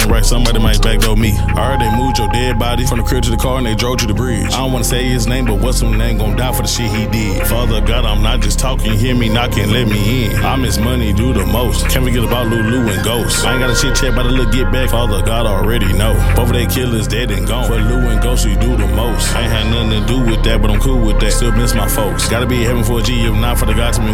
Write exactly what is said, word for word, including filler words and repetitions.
right, somebody might backdoor me. I heard they moved your dead body from the crib to the car and they drove to the bridge. I don't wanna say his name, but what's his name gon' die for the shit he did. Father God, I'm not just talking, hear me knocking, let me in. I miss money, do the most. Can't forget about Lulu and Ghost. I ain't got a shit chat, but a little get back. Father God already know. Both of they killers dead and gone. For Lou and Ghost, we do the most. I ain't had nothing to do with that, but I'm cool with that. Still miss my folks. Gotta be in heaven for a G, if not for the God to me.